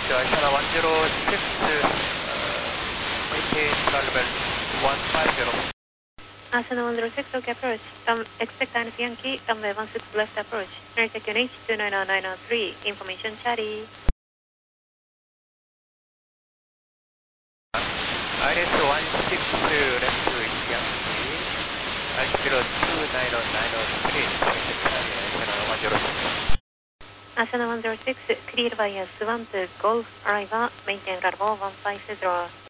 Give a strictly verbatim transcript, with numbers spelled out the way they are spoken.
to Arizona one zero six, uh, maintain level one five zero. Arizona one zero six, okay approach. Um, expect Yankee Yankee, runway one six left approach. Intersect H two nine zero nine zero three, information Charlie. I S one six left Yankee, altitude two nine zero nine zero three, intersect Charlie, Arizona one zero six. Arizona one zero six, clear via Swamp Golf, arrival, maintain level one five zero.